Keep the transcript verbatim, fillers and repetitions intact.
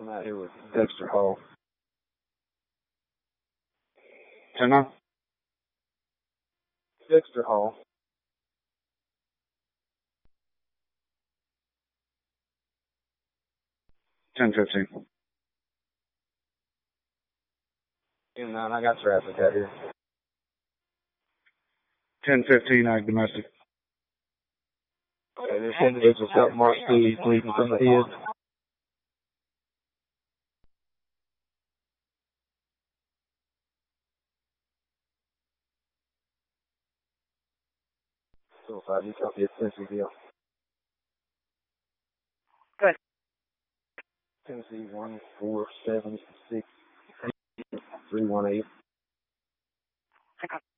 I'm out here with Dexter Hall. Turn on. Dexter Hall. ten fifteen. ten nine, I got traffic out here. ten fifteen, ag domestic. Okay, this individual's got marked speed, bleeding from the head. Suicide, you copy a Tennessee deal. Good. Tennessee one four seven six three one eight.